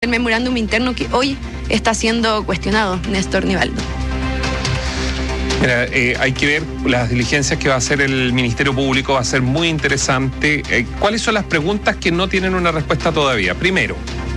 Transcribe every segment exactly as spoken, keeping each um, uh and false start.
el memorándum interno que hoy está siendo cuestionado, Néstor Nivaldo. Mira, eh, hay que ver las diligencias que va a hacer el Ministerio Público, va a ser muy interesante. Eh, ¿Cuáles son las preguntas que no tienen una respuesta todavía? Primero,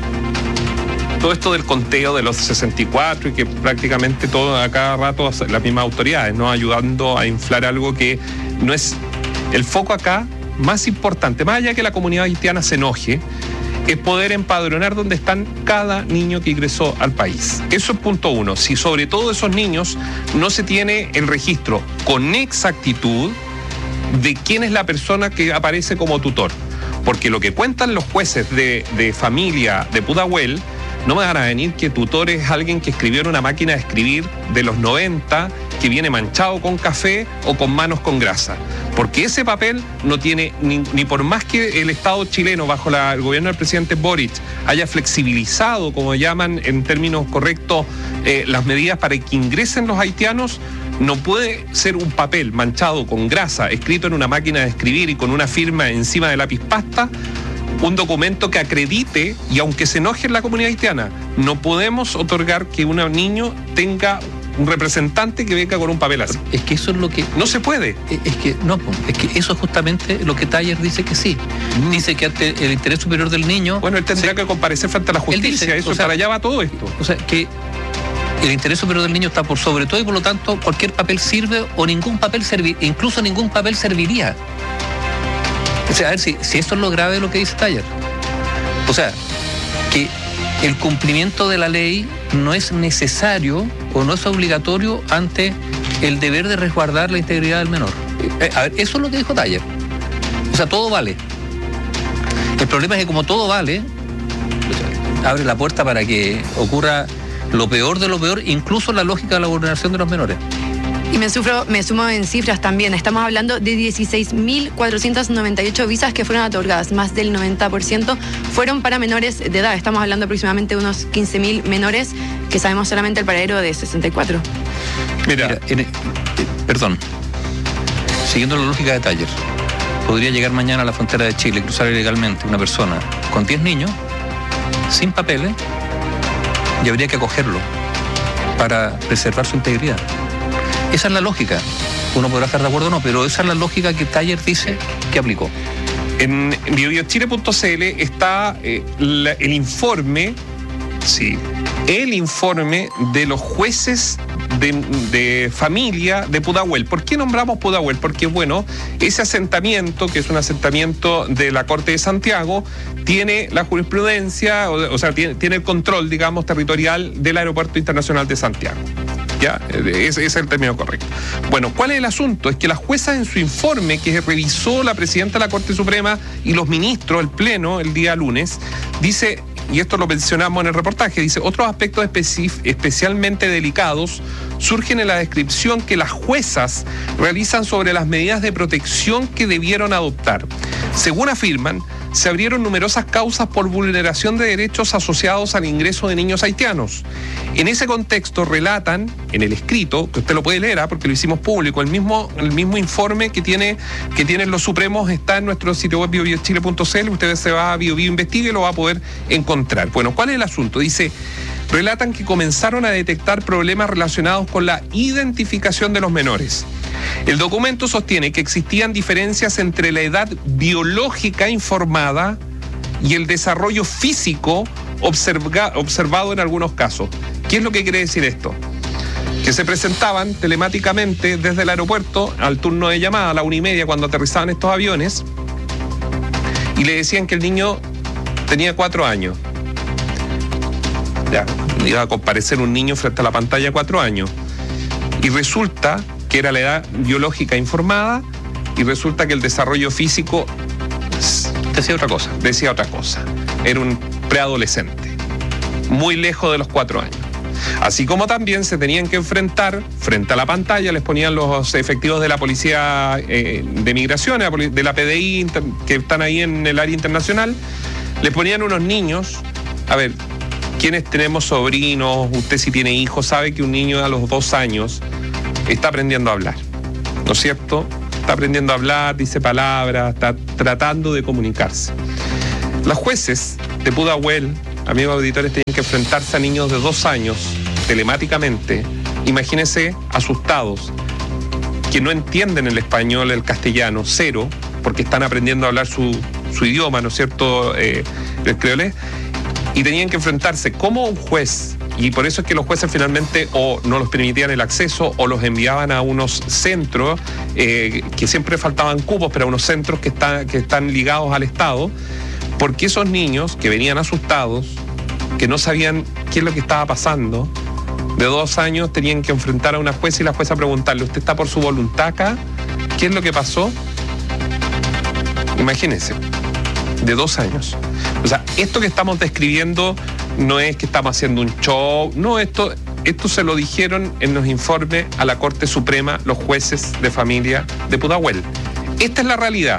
todo esto del conteo de los sesenta y cuatro y que prácticamente todo a cada rato las mismas autoridades, ¿no? Ayudando a inflar algo que no es el foco acá más importante, más allá que la comunidad haitiana se enoje, es poder empadronar dónde están cada niño que ingresó al país. Eso es punto uno. Si sobre todo esos niños no se tiene el registro con exactitud de quién es la persona que aparece como tutor. Porque lo que cuentan los jueces de, de familia de Pudahuel, no me van a venir que tutor es alguien que escribió en una máquina de escribir de los noventa, que viene manchado con café o con manos con grasa. Porque ese papel no tiene, ni, ni por más que el Estado chileno, bajo la, el gobierno del presidente Boric, haya flexibilizado, como llaman en términos correctos, eh, las medidas para que ingresen los haitianos, no puede ser un papel manchado con grasa, escrito en una máquina de escribir y con una firma encima de lápiz pasta, un documento que acredite, y aunque se enoje en la comunidad haitiana, no podemos otorgar que un niño tenga un representante que venga con un papel así. Es que eso es lo que... No se puede. Es que no, es que eso es justamente lo que Taller dice que sí. Mm. Dice que ante el interés superior del niño... Bueno, él tendría se... que comparecer frente a la justicia, dice, eso, o sea, para allá va todo esto. O sea, que el interés superior del niño está por sobre todo y por lo tanto cualquier papel sirve o ningún papel serviría, incluso ningún papel serviría. O sea, a ver si, si eso es lo grave de lo que dice Taller. O sea, que el cumplimiento de la ley no es necesario o no es obligatorio ante el deber de resguardar la integridad del menor. Eh, a ver, eso es lo que dijo Taller. O sea, todo vale. El problema es que como todo vale, abre la puerta para que ocurra lo peor de lo peor, incluso la lógica de la vulneración de los menores. Y me, sufro, me sumo en cifras también. Estamos hablando de dieciséis mil cuatrocientas noventa y ocho visas que fueron otorgadas. Más del noventa por ciento fueron para menores de edad. Estamos hablando aproximadamente de unos quince mil menores que sabemos solamente el paradero de sesenta y cuatro. Mira, Mira en, eh, perdón. Siguiendo la lógica de Taller, podría llegar mañana a la frontera de Chile, cruzar ilegalmente una persona con diez niños, sin papeles, y habría que acogerlo para preservar su integridad. Esa es la lógica. Uno podrá estar de acuerdo o no, pero esa es la lógica que Taller dice que aplicó. En bio bio chile punto c l está eh, la, el informe, sí, el informe de los jueces de, de familia de Pudahuel. ¿Por qué nombramos Pudahuel? Porque, bueno, ese asentamiento, que es un asentamiento de la Corte de Santiago, tiene la jurisprudencia, o, o sea, tiene, tiene el control, digamos, territorial del Aeropuerto Internacional de Santiago. ¿Ya? Ese es el término correcto. Bueno, ¿cuál es el asunto? Es que la jueza en su informe que revisó la presidenta de la Corte Suprema y los ministros, el Pleno, el día lunes, dice, y esto lo mencionamos en el reportaje, dice, otros aspectos especi- especialmente delicados surgen en la descripción que las juezas realizan sobre las medidas de protección que debieron adoptar. Según afirman, se abrieron numerosas causas por vulneración de derechos asociados al ingreso de niños haitianos. En ese contexto relatan, en el escrito, que usted lo puede leer, ¿eh? Porque lo hicimos público, el mismo, el mismo informe que tiene que tienen los Supremos está en nuestro sitio web bio bio chile punto c l, usted se va a Bio Bio Investiga y lo va a poder encontrar. Bueno, ¿cuál es el asunto? Dice, relatan que comenzaron a detectar problemas relacionados con la identificación de los menores. El documento sostiene que existían diferencias entre la edad biológica informada y el desarrollo físico observa, observado en algunos casos. ¿Qué es lo que quiere decir esto? Que se presentaban telemáticamente desde el aeropuerto al turno de llamada a la una y media cuando aterrizaban estos aviones y le decían que el niño tenía cuatro años. Ya, iba a comparecer un niño frente a la pantalla cuatro años. Y resulta que era la edad biológica informada y resulta que el desarrollo físico decía otra cosa. Decía otra cosa. Era un preadolescente, muy lejos de los cuatro años. Así como también se tenían que enfrentar, frente a la pantalla, les ponían los efectivos de la Policía eh, de Migración, de la P D I, que están ahí en el área internacional, les ponían unos niños. A ver, quienes tenemos sobrinos, usted si tiene hijos, sabe que un niño a los dos años está aprendiendo a hablar, ¿no es cierto? Está aprendiendo a hablar, dice palabras, está tratando de comunicarse. Los jueces de Pudahuel, amigos auditores, tenían que enfrentarse a niños de dos años telemáticamente. Imagínense, asustados, que no entienden el español, el castellano, cero, porque están aprendiendo a hablar su, su idioma, ¿no es cierto?, eh, el creolés, y tenían que enfrentarse como un juez, y por eso es que los jueces finalmente o no los permitían el acceso o los enviaban a unos centros, eh, que siempre faltaban cupos, pero a unos centros que, está, que están ligados al Estado, porque esos niños que venían asustados, que no sabían qué es lo que estaba pasando, de dos años tenían que enfrentar a una jueza y la jueza preguntarle, ¿usted está por su voluntad acá? ¿Qué es lo que pasó? Imagínense, de dos años. O sea, esto que estamos describiendo no es que estamos haciendo un show, no, esto, esto se lo dijeron en los informes a la Corte Suprema los jueces de familia de Pudahuel. Esta es la realidad.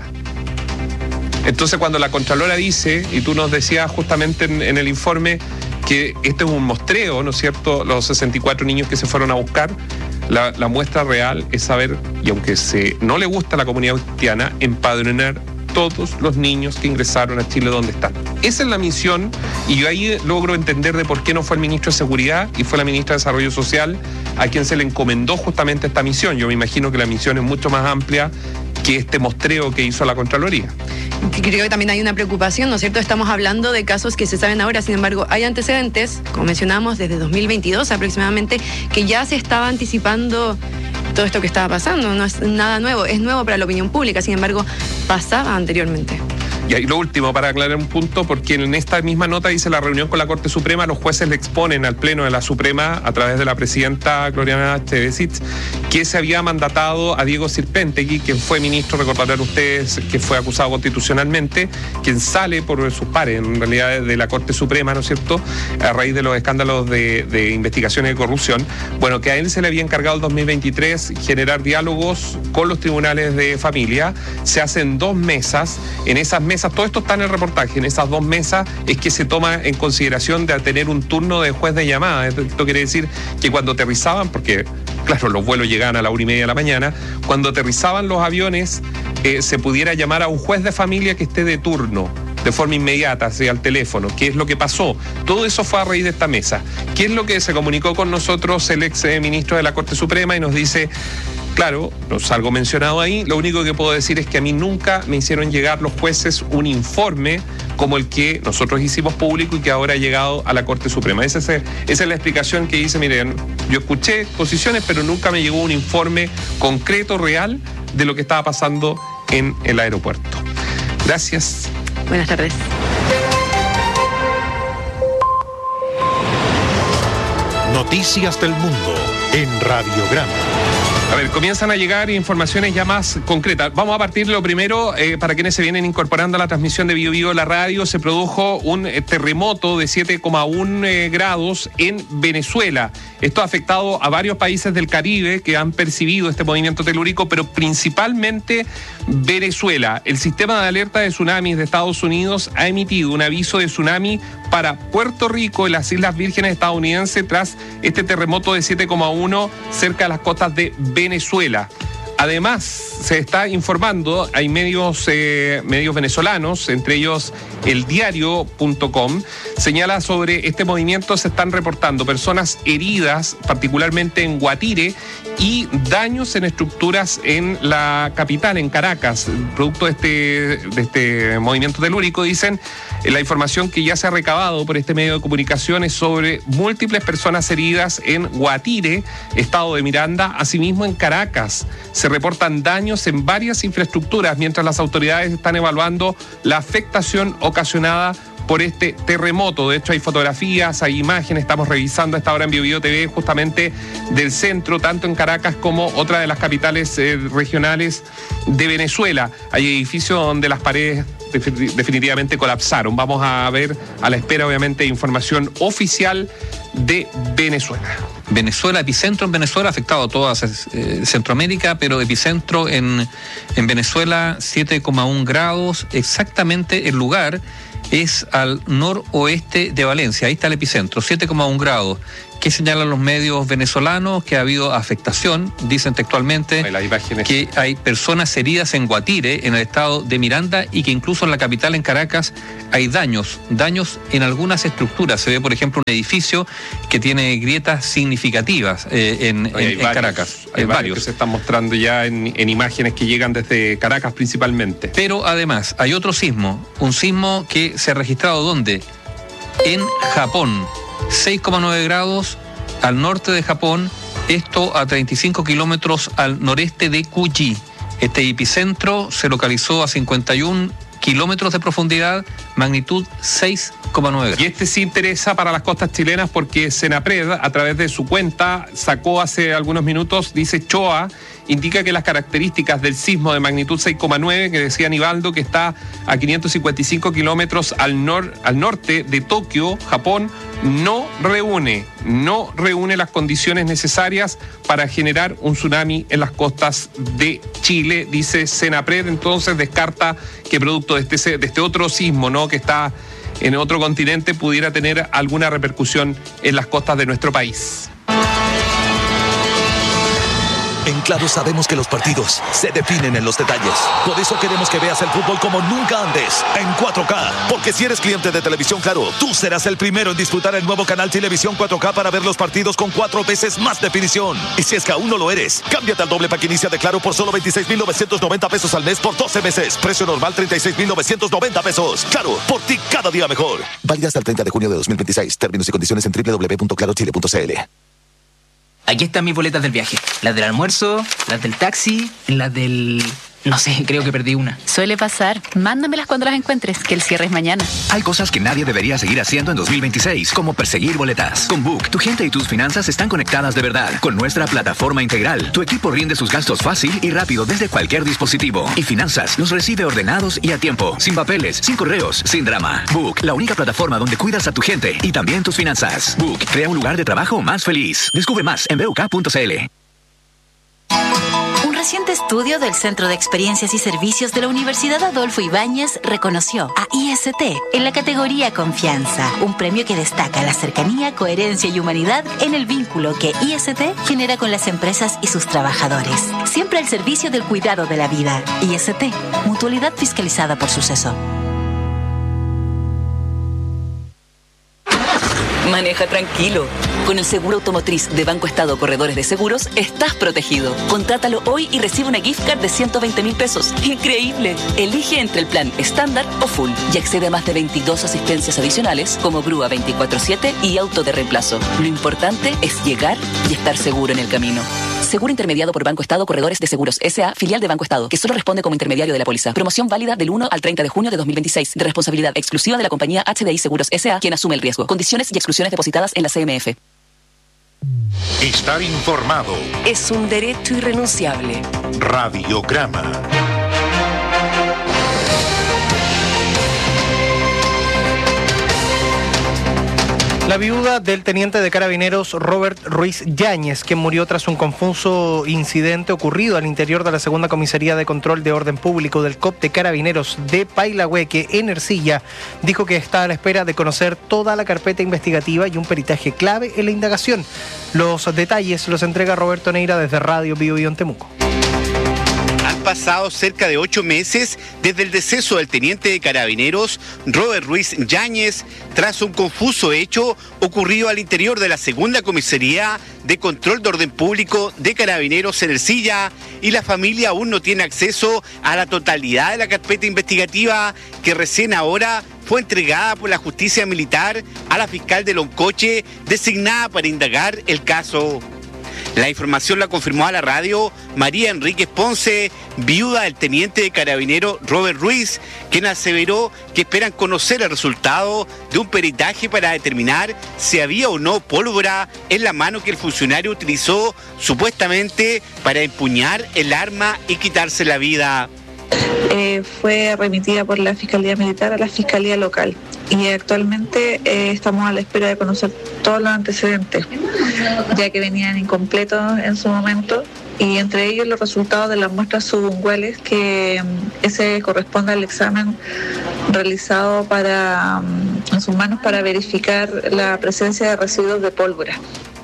Entonces, cuando la Contralora dice, y tú nos decías justamente en, en el informe, que este es un mostreo, ¿no es cierto?, los sesenta y cuatro niños que se fueron a buscar, la, la muestra real es saber, y aunque se, no le gusta a la comunidad haitiana, empadronar todos los niños que ingresaron a Chile donde están. Esa es la misión, y yo ahí logro entender de por qué no fue el ministro de Seguridad y fue la ministra de Desarrollo Social a quien se le encomendó justamente esta misión. Yo me imagino que la misión es mucho más amplia que este mostreo que hizo la Contraloría. Creo que también hay una preocupación, ¿no es cierto? Estamos hablando de casos que se saben ahora, sin embargo, hay antecedentes, como mencionamos, desde dos mil veintidós aproximadamente, que ya se estaba anticipando todo esto que estaba pasando. No es nada nuevo, es nuevo para la opinión pública, sin embargo, pasaba anteriormente. Y ahí lo último, para aclarar un punto, porque en esta misma nota dice la reunión con la Corte Suprema, los jueces le exponen al Pleno de la Suprema, a través de la presidenta Gloriana Chevesich, que se había mandatado a Diego Sirpentegui, quien fue ministro, recordarán ustedes, que fue acusado constitucionalmente, quien sale por sus pares, en realidad, de la Corte Suprema, ¿no es cierto?, a raíz de los escándalos de, de investigaciones de corrupción. Bueno, que a él se le había encargado el dos mil veintitrés generar diálogos con los tribunales de familia. Se hacen dos mesas, en esas mesas todo esto está en el reportaje, en esas dos mesas es que se toma en consideración de tener un turno de juez de llamada. Esto quiere decir que cuando aterrizaban, porque claro, los vuelos llegaban a la una y media de la mañana, cuando aterrizaban los aviones eh, se pudiera llamar a un juez de familia que esté de turno, de forma inmediata, hacia el teléfono. ¿Qué es lo que pasó? Todo eso fue a raíz de esta mesa. ¿Qué es lo que se comunicó con nosotros el ex ministro de la Corte Suprema? Y nos dice, claro, no es algo mencionado ahí, lo único que puedo decir es que a mí nunca me hicieron llegar los jueces un informe como el que nosotros hicimos público y que ahora ha llegado a la Corte Suprema. Esa es, esa es la explicación que dice, miren, yo escuché posiciones, pero nunca me llegó un informe concreto, real, de lo que estaba pasando en el aeropuerto. Gracias. Buenas tardes. Noticias del Mundo en Radiograma. A ver, comienzan a llegar informaciones ya más concretas. Vamos a partir lo primero, eh, para quienes se vienen incorporando a la transmisión de Bio Bio la radio, se produjo un eh, terremoto de siete coma uno eh, grados en Venezuela. Esto ha afectado a varios países del Caribe que han percibido este movimiento telúrico, pero principalmente Venezuela. El sistema de alerta de tsunamis de Estados Unidos ha emitido un aviso de tsunami para Puerto Rico y las Islas Vírgenes estadounidenses tras este terremoto de siete coma uno cerca de las costas de Venezuela. Además, se está informando, hay medios, eh, medios venezolanos, entre ellos el diario punto com, señala sobre este movimiento, se están reportando personas heridas, particularmente en Guatire, y daños en estructuras en la capital, en Caracas, producto de este, de este movimiento telúrico. Dicen, eh, la información que ya se ha recabado por este medio de comunicación es sobre múltiples personas heridas en Guatire, estado de Miranda, asimismo en Caracas. Se reportan daños en varias infraestructuras, mientras las autoridades están evaluando la afectación ocasionada por este terremoto. De hecho, hay fotografías, hay imágenes, estamos revisando a esta hora en Bio Bio T V justamente del centro, tanto en Caracas como otra de las capitales eh, regionales de Venezuela. Hay edificios donde las paredes definitivamente colapsaron. Vamos a ver, a la espera obviamente de información oficial de Venezuela. Venezuela, epicentro en Venezuela, afectado a toda eh, Centroamérica, pero epicentro en, en Venezuela, siete coma uno grados, exactamente el lugar es al noroeste de Valencia, ahí está el epicentro, siete coma uno grados. ¿Qué señalan los medios venezolanos? Que ha habido afectación, dicen textualmente, las imágenes. Que hay personas heridas en Guatire, en el estado de Miranda, y que incluso en la capital, en Caracas, hay daños, daños en algunas estructuras. Se ve, por ejemplo, un edificio que tiene grietas significativas eh, en, en, en varios, Caracas. Hay, hay varios, varios que se están mostrando ya en, en imágenes que llegan desde Caracas principalmente. Pero además, hay otro sismo, un sismo que se ha registrado ¿dónde? En Japón. seis coma nueve grados al norte de Japón, esto a treinta y cinco kilómetros al noreste de Kuji. Este epicentro se localizó a cincuenta y un kilómetros de profundidad, magnitud seis coma nueve grados. Y este sí interesa para las costas chilenas porque Senapred, a través de su cuenta, sacó hace algunos minutos, dice Choa, indica que las características del sismo de magnitud seis coma nueve, que decía Nivaldo, que está a quinientos cincuenta y cinco kilómetros al, nor, al norte de Tokio, Japón, no reúne, no reúne las condiciones necesarias para generar un tsunami en las costas de Chile, dice Senapred. Entonces descarta que producto de este, de este otro sismo, ¿no?, que está en otro continente, pudiera tener alguna repercusión en las costas de nuestro país. En Claro sabemos que los partidos se definen en los detalles. Por eso queremos que veas el fútbol como nunca antes, en cuatro K. Porque si eres cliente de Televisión Claro, tú serás el primero en disfrutar el nuevo canal Televisión cuatro K para ver los partidos con cuatro veces más definición. Y si es que aún no lo eres, cámbiate al doble pack inicia de Claro por solo veintiséis mil novecientos noventa pesos al mes por doce meses. Precio normal treinta y seis mil novecientos noventa pesos. Claro, por ti cada día mejor. Válida hasta el treinta de junio de dos mil veintiséis. Términos y condiciones en doble u doble u doble u punto claro chile punto c l. Aquí están mis boletas del viaje. Las del almuerzo, las del taxi, las del... No sé, creo que perdí una. Suele pasar. Mándamelas cuando las encuentres, que el cierre es mañana. Hay cosas que nadie debería seguir haciendo en dos mil veintiséis, como perseguir boletas. Con Book, tu gente y tus finanzas están conectadas de verdad. Con nuestra plataforma integral, tu equipo rinde sus gastos fácil y rápido desde cualquier dispositivo. Y finanzas los recibe ordenados y a tiempo. Sin papeles, sin correos, sin drama. Book, la única plataforma donde cuidas a tu gente y también tus finanzas. Book, crea un lugar de trabajo más feliz. Descubre más en b u k punto c l. Un reciente estudio del Centro de Experiencias y Servicios de la Universidad Adolfo Ibáñez reconoció a I S T en la categoría Confianza, un premio que destaca la cercanía, coherencia y humanidad en el vínculo que I S T genera con las empresas y sus trabajadores. Siempre al servicio del cuidado de la vida. I S T, mutualidad fiscalizada por Suceso. Maneja tranquilo. Con el seguro automotriz de Banco Estado Corredores de Seguros, estás protegido. Contrátalo hoy y recibe una gift card de ciento veinte mil pesos. ¡Increíble! Elige entre el plan estándar o full y accede a más de veintidós asistencias adicionales como grúa veinticuatro siete y auto de reemplazo. Lo importante es llegar y estar seguro en el camino. Seguro intermediado por Banco Estado Corredores de Seguros S A, filial de Banco Estado, que solo responde como intermediario de la póliza. Promoción válida del uno al treinta de junio de dos mil veintiséis, de responsabilidad exclusiva de la compañía H D I Seguros S A, quien asume el riesgo. Condiciones y exclusiones depositadas en la C M F. Estar informado. Es un derecho irrenunciable. Radiograma. La viuda del teniente de carabineros Robert Ruiz Yáñez, quien murió tras un confuso incidente ocurrido al interior de la segunda comisaría de control de orden público del C O P de Carabineros de Pailahueque, en Ercilla, dijo que está a la espera de conocer toda la carpeta investigativa y un peritaje clave en la indagación. Los detalles los entrega Roberto Neira desde Radio Bio Bio en Temuco. Han pasado cerca de ocho meses desde el deceso del teniente de carabineros Robert Ruiz Yáñez tras un confuso hecho ocurrido al interior de la segunda comisaría de control de orden público de Carabineros en Ercilla, y la familia aún no tiene acceso a la totalidad de la carpeta investigativa que recién ahora fue entregada por la justicia militar a la fiscal de Loncoche designada para indagar el caso. La información la confirmó a la radio María Enríquez Ponce, viuda del teniente de carabinero Robert Ruiz, quien aseveró que esperan conocer el resultado de un peritaje para determinar si había o no pólvora en la mano que el funcionario utilizó supuestamente para empuñar el arma y quitarse la vida. Eh, fue remitida por la Fiscalía Militar a la Fiscalía Local y actualmente eh, estamos a la espera de conocer todos los antecedentes, ya que venían incompletos en su momento, y entre ellos los resultados de las muestras subunguales, que um, ese corresponde al examen realizado para, um, en sus manos para verificar la presencia de residuos de pólvora.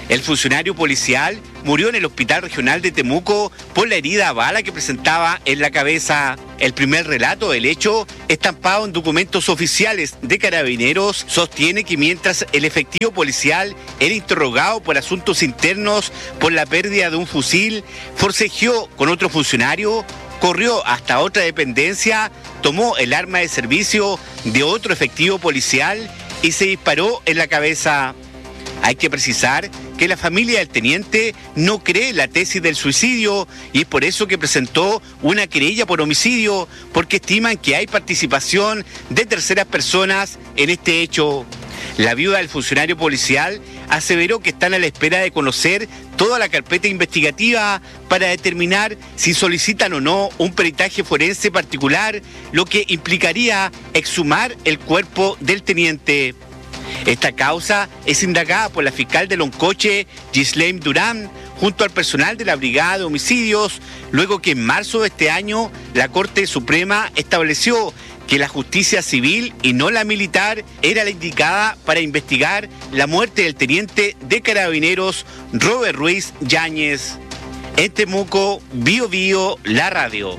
El funcionario policial murió en el Hospital Regional de Temuco por la herida a bala que presentaba en la cabeza. El primer relato del hecho, estampado en documentos oficiales de Carabineros, sostiene que mientras el efectivo policial era interrogado por asuntos internos por la pérdida de un fusil, forcejeó con otro funcionario, corrió hasta otra dependencia, tomó el arma de servicio de otro efectivo policial y se disparó en la cabeza. Hay que precisar que la familia del teniente no cree la tesis del suicidio y es por eso que presentó una querella por homicidio, porque estiman que hay participación de terceras personas en este hecho. La viuda del funcionario policial aseveró que están a la espera de conocer toda la carpeta investigativa para determinar si solicitan o no un peritaje forense particular, lo que implicaría exhumar el cuerpo del teniente. Esta causa es indagada por la fiscal de Loncoche, Gislaine Durán, junto al personal de la Brigada de Homicidios, luego que en marzo de este año la Corte Suprema estableció que la justicia civil y no la militar era la indicada para investigar la muerte del teniente de Carabineros Robert Ruiz Yáñez. En Temuco, Bio Bio, la radio.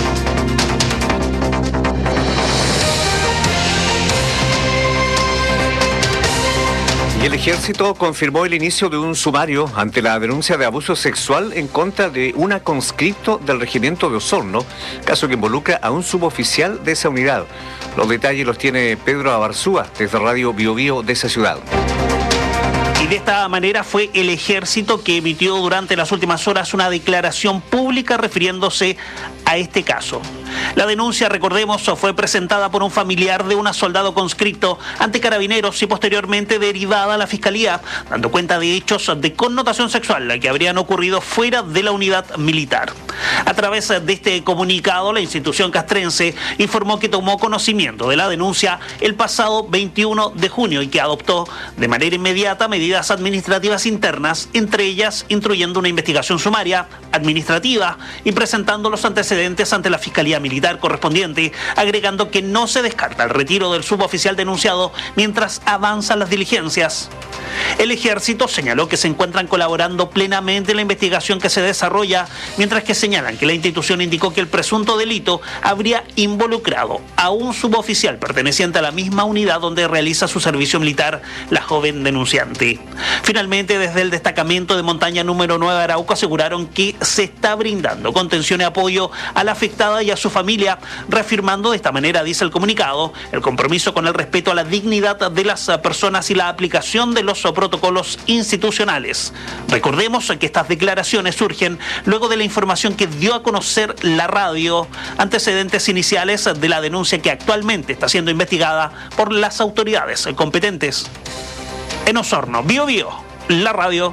Y el ejército confirmó el inicio de un sumario ante la denuncia de abuso sexual en contra de una conscripto del regimiento de Osorno, caso que involucra a un suboficial de esa unidad. Los detalles los tiene Pedro Abarzúa desde Radio Bio Bio de esa ciudad. Y de esta manera fue el ejército que emitió durante las últimas horas una declaración pública refiriéndose a este caso. La denuncia, recordemos, fue presentada por un familiar de un soldado conscripto ante Carabineros y posteriormente derivada a la Fiscalía, dando cuenta de hechos de connotación sexual que habrían ocurrido fuera de la unidad militar. A través de este comunicado, la institución castrense informó que tomó conocimiento de la denuncia el pasado veintiuno de junio y que adoptó de manera inmediata medidas administrativas internas, entre ellas instruyendo una investigación sumaria, administrativa y presentando los antecedentes ante la Fiscalía Militar correspondiente, agregando que no se descarta el retiro del suboficial denunciado mientras avanzan las diligencias. El ejército señaló que se encuentran colaborando plenamente en la investigación que se desarrolla, mientras que señalan que la institución indicó que el presunto delito habría involucrado a un suboficial perteneciente a la misma unidad donde realiza su servicio militar la joven denunciante. Finalmente, desde el destacamento de montaña número nueve Arauco aseguraron que se está brindando contención y apoyo a la afectada y a su familia, reafirmando de esta manera, dice el comunicado, el compromiso con el respeto a la dignidad de las personas y la aplicación de los protocolos institucionales. Recordemos que estas declaraciones surgen luego de la información que dio a conocer la radio, antecedentes iniciales de la denuncia que actualmente está siendo investigada por las autoridades competentes. En Osorno, Bio Bio, la radio.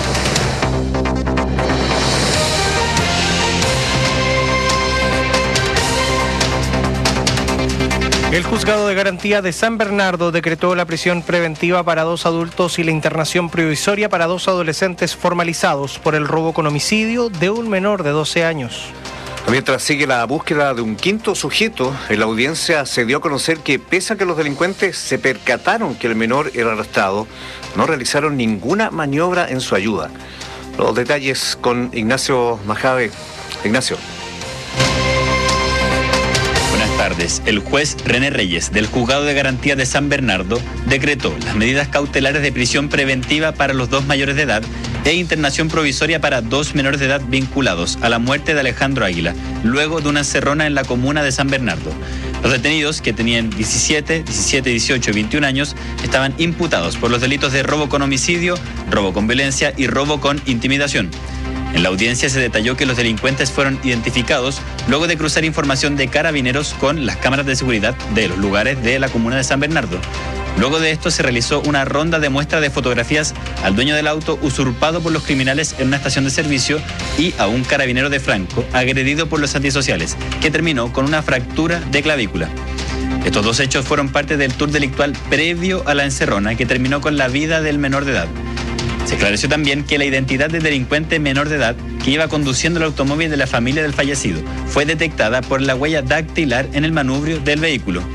El Juzgado de Garantía de San Bernardo decretó la prisión preventiva para dos adultos y la internación provisoria para dos adolescentes formalizados por el robo con homicidio de un menor de doce años. Mientras sigue la búsqueda de un quinto sujeto, en la audiencia se dio a conocer que, pese a que los delincuentes se percataron que el menor era arrestado, no realizaron ninguna maniobra en su ayuda. Los detalles con Ignacio Majave. Ignacio. Buenas tardes. El juez René Reyes del Juzgado de Garantía de San Bernardo decretó las medidas cautelares de prisión preventiva para los dos mayores de edad e internación provisoria para dos menores de edad vinculados a la muerte de Alejandro Águila, luego de una encerrona en la comuna de San Bernardo. Los detenidos, que tenían diecisiete, diecisiete, dieciocho y veintiún años, estaban imputados por los delitos de robo con homicidio, robo con violencia y robo con intimidación. En la audiencia se detalló que los delincuentes fueron identificados luego de cruzar información de Carabineros con las cámaras de seguridad de los lugares de la comuna de San Bernardo. Luego de esto se realizó una ronda de muestra de fotografías al dueño del auto usurpado por los criminales en una estación de servicio y a un carabinero de Franco agredido por los antisociales, que terminó con una fractura de clavícula. Estos dos hechos fueron parte del tour delictual previo a la encerrona que terminó con la vida del menor de edad. Se esclareció también que la identidad del delincuente menor de edad que iba conduciendo el automóvil de la familia del fallecido fue detectada por la huella dactilar en el manubrio del vehículo.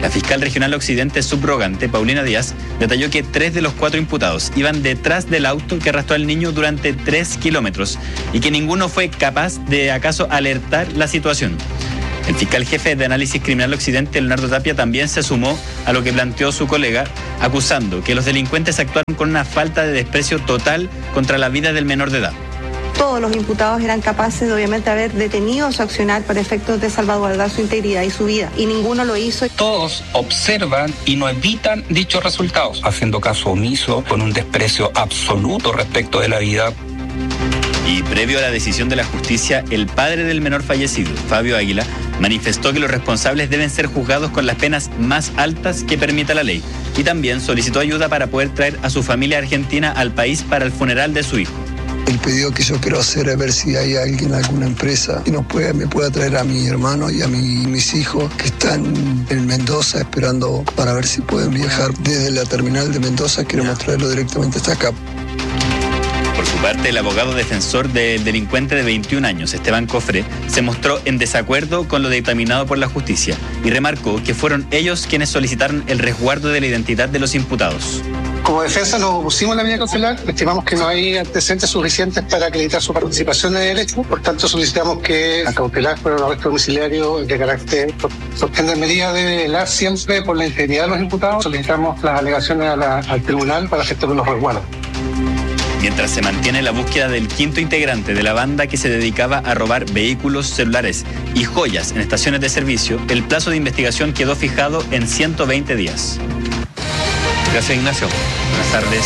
La fiscal regional occidente subrogante, Paulina Díaz, detalló que tres de los cuatro imputados iban detrás del auto que arrastró al niño durante tres kilómetros y que ninguno fue capaz de acaso alertar la situación. El fiscal jefe de análisis criminal occidente, Leonardo Tapia, también se sumó a lo que planteó su colega, acusando que los delincuentes actuaron con una falta de desprecio total contra la vida del menor de edad. Todos los imputados eran capaces de obviamente haber detenido su accionar para efectos de salvaguardar su integridad y su vida, y ninguno lo hizo. Todos observan y no evitan dichos resultados, haciendo caso omiso, con un desprecio absoluto respecto de la vida. Y previo a la decisión de la justicia, el padre del menor fallecido, Fabio Águila, manifestó que los responsables deben ser juzgados con las penas más altas que permita la ley, y también solicitó ayuda para poder traer a su familia argentina al país para el funeral de su hijo. El pedido que yo quiero hacer es ver si hay alguien, alguna empresa que nos pueda, me pueda traer a mi hermano y a mi, mis hijos que están en Mendoza esperando para ver si pueden viajar desde la terminal de Mendoza. Queremos traerlo directamente hasta acá. Por su parte, el abogado defensor del delincuente de veintiún años, Esteban Cofré, se mostró en desacuerdo con lo dictaminado por la justicia y remarcó que fueron ellos quienes solicitaron el resguardo de la identidad de los imputados. Como defensa nos opusimos a la medida cautelar, estimamos que no hay antecedentes suficientes para acreditar su participación en el hecho, por tanto solicitamos que la cautelar fuera un arresto domiciliario de carácter suspender medidas de velar siempre por la integridad de los imputados. Solicitamos las alegaciones a la, al tribunal para efectuar unos resguardos. Mientras se mantiene la búsqueda del quinto integrante de la banda que se dedicaba a robar vehículos, celulares y joyas en estaciones de servicio, el plazo de investigación quedó fijado en ciento veinte días. Gracias, Ignacio. Buenas tardes.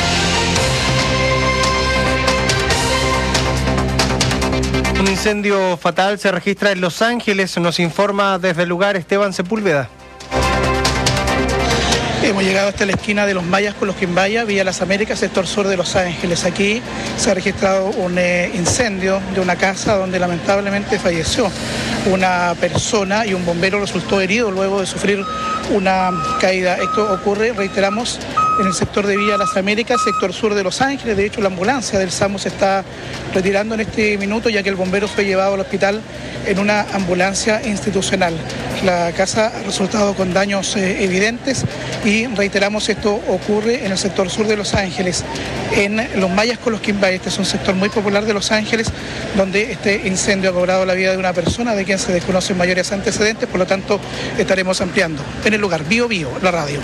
Un incendio fatal se registra en Los Ángeles, nos informa desde el lugar Esteban Sepúlveda. Hemos llegado hasta la esquina de Los Mayas con Los Quimbaya, Villa Las Américas, sector sur de Los Ángeles. Aquí se ha registrado un eh, incendio de una casa donde lamentablemente falleció una persona y un bombero resultó herido luego de sufrir una caída. Esto ocurre, reiteramos, en el sector de Villa Las Américas, sector sur de Los Ángeles. De hecho, la ambulancia del SAMU se está retirando en este minuto, ya que el bombero fue llevado al hospital en una ambulancia institucional. La casa ha resultado con daños eh, evidentes y reiteramos, esto ocurre en el sector sur de Los Ángeles, en Los Mayas con Los Quimbay. Este es un sector muy popular de Los Ángeles donde este incendio ha cobrado la vida de una persona de quien se desconocen mayores antecedentes, por lo tanto estaremos ampliando. En el lugar, Bio Bio, la radio.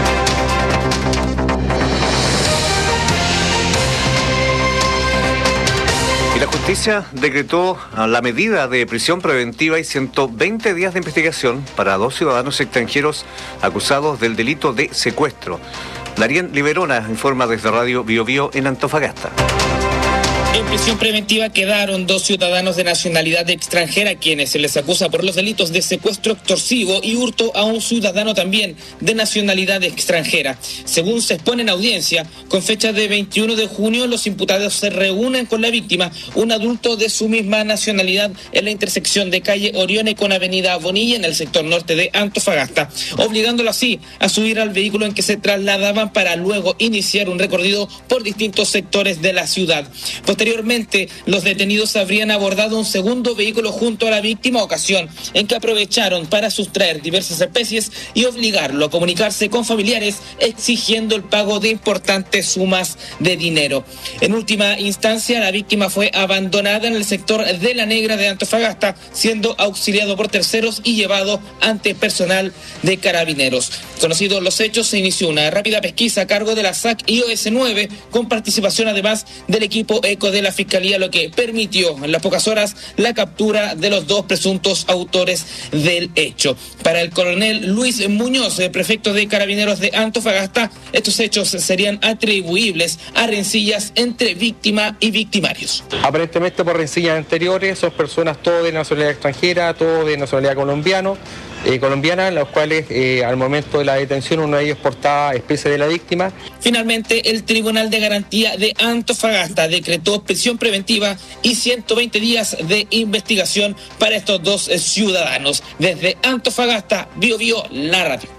La justicia decretó la medida de prisión preventiva y ciento veinte días de investigación para dos ciudadanos extranjeros acusados del delito de secuestro. Darien Liberona informa desde Radio Bio Bio en Antofagasta. En prisión preventiva quedaron dos ciudadanos de nacionalidad extranjera, quienes se les acusa por los delitos de secuestro extorsivo y hurto a un ciudadano también de nacionalidad extranjera. Según se expone en audiencia, con fecha de veintiuno de junio, los imputados se reúnen con la víctima, un adulto de su misma nacionalidad, en la intersección de calle Orione con avenida Bonilla, en el sector norte de Antofagasta, obligándolo así a subir al vehículo en que se trasladaban para luego iniciar un recorrido por distintos sectores de la ciudad. Posteriormente, los detenidos habrían abordado un segundo vehículo junto a la víctima, ocasión en que aprovecharon para sustraer diversas especies y obligarlo a comunicarse con familiares exigiendo el pago de importantes sumas de dinero. En última instancia, la víctima fue abandonada en el sector de La Negra de Antofagasta, siendo auxiliado por terceros y llevado ante personal de Carabineros. Conocidos los hechos, se inició una rápida pesquisa a cargo de la S A C I O S nueve, con participación además del equipo ECO de la Fiscalía, lo que permitió en las pocas horas la captura de los dos presuntos autores del hecho. Para el coronel Luis Muñoz, el prefecto de Carabineros de Antofagasta, estos hechos serían atribuibles a rencillas entre víctima y victimarios. Aparentemente por rencillas anteriores, son personas todos de nacionalidad extranjera, todos de nacionalidad colombiano, eh, colombiana, los cuales eh, al momento de la detención uno de ellos portaba especie de la víctima. Finalmente, el Tribunal de Garantía de Antofagasta decretó prisión preventiva y ciento veinte días de investigación para estos dos ciudadanos. Desde Antofagasta, Bio Bio, la radio.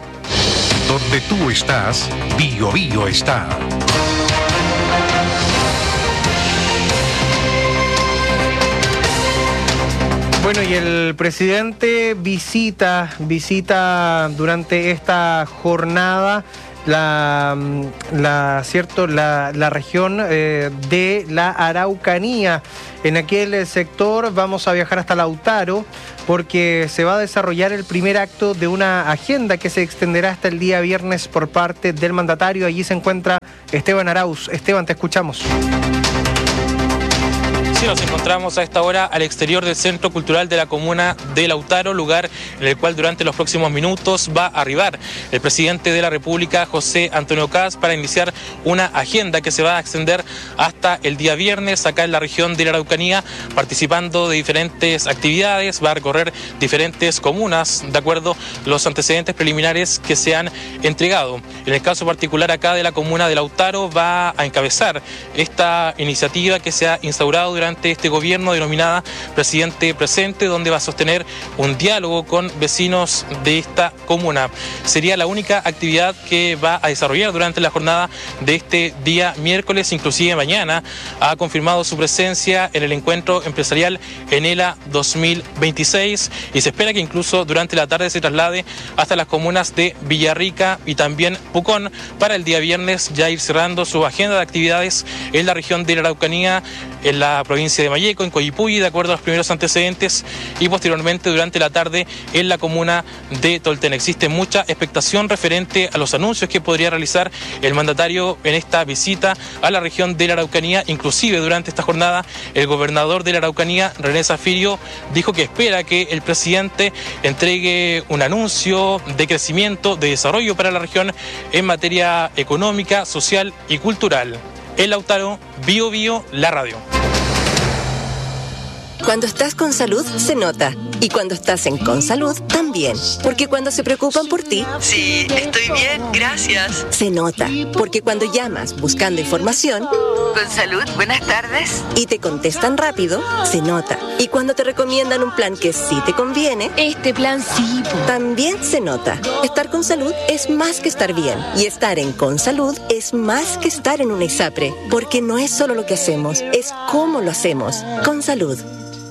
Donde tú estás, Bio Bio está. Bueno, y el presidente visita, visita durante esta jornada la, la, cierto, la, la región eh, de la Araucanía. En aquel sector vamos a viajar hasta Lautaro porque se va a desarrollar el primer acto de una agenda que se extenderá hasta el día viernes por parte del mandatario. Allí se encuentra Esteban Arauz. Esteban, te escuchamos. Sí, nos encontramos a esta hora al exterior del Centro Cultural de la Comuna de Lautaro, lugar en el cual durante los próximos minutos va a arribar el presidente de la República, José Antonio Kast, para iniciar una agenda que se va a extender hasta el día viernes acá en la región de la Araucanía, participando de diferentes actividades. Va a recorrer diferentes comunas de acuerdo a los antecedentes preliminares que se han entregado. En el caso particular acá de la comuna de Lautaro, va a encabezar esta iniciativa que se ha instaurado durante este gobierno denominada Presidente Presente, donde va a sostener un diálogo con vecinos de esta comuna. Sería la única actividad que va a desarrollar durante la jornada de este día miércoles. Inclusive mañana ha confirmado su presencia en el encuentro empresarial Enela dos mil veintiséis y se espera que incluso durante la tarde se traslade hasta las comunas de Villarrica y también Pucón para el día viernes ya ir cerrando su agenda de actividades en la región de la Araucanía, en la provincia de Malleco, en Coyipulli, de acuerdo a los primeros antecedentes, y posteriormente durante la tarde en la comuna de Tolten. Existe mucha expectación referente a los anuncios que podría realizar el mandatario en esta visita a la región de la Araucanía. Inclusive durante esta jornada el gobernador de la Araucanía, René Zafirio, dijo que espera que el presidente entregue un anuncio de crecimiento, de desarrollo para la región en materia económica, social y cultural. En Lautaro, Bio Bio, la radio. Cuando estás con salud, se nota. Y cuando estás en Consalud, también. Porque cuando se preocupan por ti... Sí, estoy bien, gracias. Se nota. Porque cuando llamas buscando información... Consalud, buenas tardes. Y te contestan rápido, se nota. Y cuando te recomiendan un plan que sí te conviene... Este plan sí. Po. También se nota. Estar con salud es más que estar bien. Y estar en Consalud es más que estar en una ISAPRE. Porque no es solo lo que hacemos, es cómo lo hacemos. Consalud.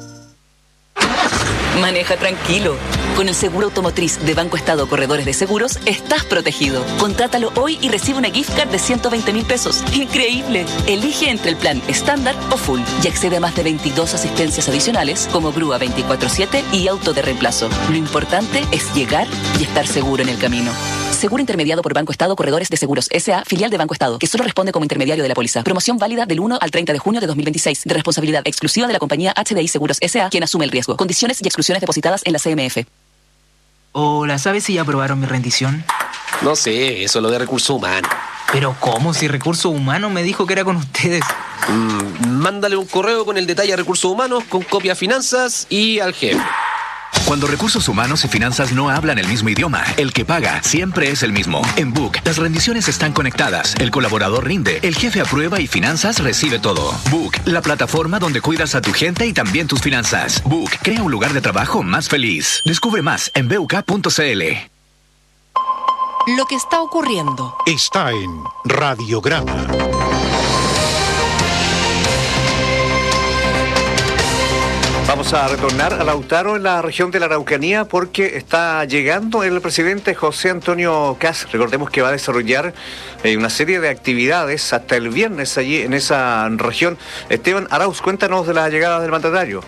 Maneja tranquilo. Con el seguro automotriz de Banco Estado Corredores de Seguros, estás protegido. Contrátalo hoy y recibe una gift card de ciento veinte mil pesos. ¡Increíble! Elige entre el plan estándar o full y accede a más de veintidós asistencias adicionales como grúa veinticuatro siete y auto de reemplazo. Lo importante es llegar y estar seguro en el camino. Seguro intermediado por Banco Estado Corredores de Seguros S A, filial de Banco Estado, que solo responde como intermediario de la póliza. Promoción válida del uno al treinta de junio de dos mil veintiséis, de responsabilidad exclusiva de la compañía H D I Seguros S A, quien asume el riesgo. Condiciones y exclusiones depositadas en la C M F. Hola, ¿sabes si ya aprobaron mi rendición? No sé, eso es lo de recursos humanos. ¿Pero cómo? Si Recursos Humanos me dijo que era con ustedes. Mm, mándale un correo con el detalle a Recursos Humanos, con copia a Finanzas y al jefe. Cuando Recursos Humanos y Finanzas no hablan el mismo idioma, el que paga siempre es el mismo. En Book, las rendiciones están conectadas, el colaborador rinde, el jefe aprueba y Finanzas recibe todo. Book, la plataforma donde cuidas a tu gente y también tus finanzas. Book, crea un lugar de trabajo más feliz. Descubre más en b u k punto c l. Lo que está ocurriendo está en Radiograma. Vamos a retornar a Lautaro, en la región de la Araucanía, porque está llegando el presidente José Antonio Kast. Recordemos que va a desarrollar eh, una serie de actividades hasta el viernes allí en esa región. Esteban Arauz, cuéntanos de la llegada del mandatario.